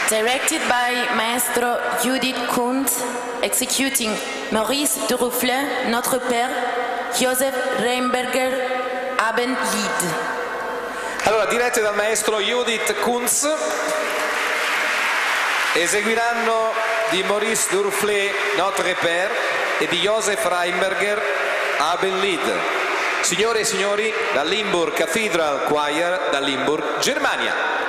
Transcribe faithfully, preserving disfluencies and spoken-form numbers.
Directed by Maestro Judith Kunz, executing Maurice Durufle, Notre Père, Joseph Reinberger, Abendlied. Allora, dirette dal maestro Judith Kunz, eseguiranno di Maurice Durufle, Notre Père, e di Joseph Reinberger, Abendlied. Signore e signori, dall'Limburg Cathedral Choir, da Limburg, Germania.